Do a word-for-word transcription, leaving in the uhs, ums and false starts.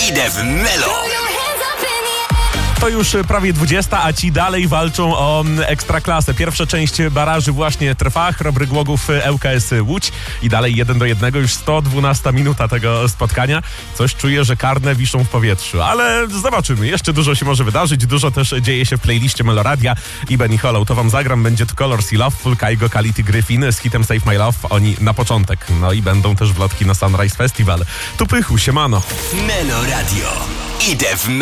Idę w Melo. To już prawie dwudziesta, a ci dalej walczą o ekstraklasę. Pierwsza część baraży właśnie trwa. Chrobry Głogów, ŁKS Łódź i dalej jeden do jednego. Już sto dwunasta minuta tego spotkania. Coś czuję, że karne wiszą w powietrzu, ale zobaczymy. Jeszcze dużo się może wydarzyć. Dużo też dzieje się w playliście Meloradia i Benny Hollow. To wam zagram. Będzie to Colors i Loveful, Kygo, Kality, Gryfin z hitem Save My Love. Oni na początek. No i będą też wlotki na Sunrise Festival. Tu Pychu, siemano. Meloradio. Idę w Melo.